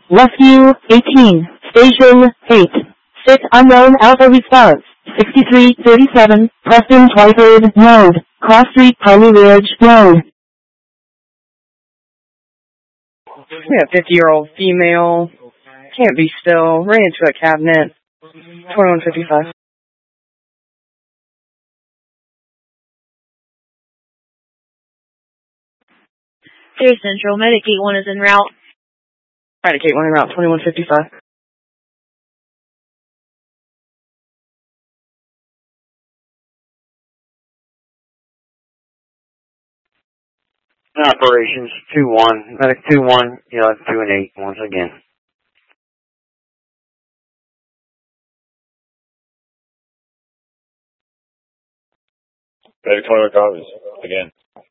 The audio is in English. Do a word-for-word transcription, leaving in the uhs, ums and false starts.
Rescue eighteen, Station eight. Sit unknown Alpha response. sixty-three thirty-seven, Preston Twyford Road, Cross Street, Piney Ridge Road. We have fifty-year-old female, can't be still, ran into a cabinet, twenty-one fifty-five. Clear Central, Medicaid one is en route. Medicaid one en route, twenty-one fifty-five. Operations two one, Medic two one, yeah, two and eight once again. Medic twenty-one copies, again.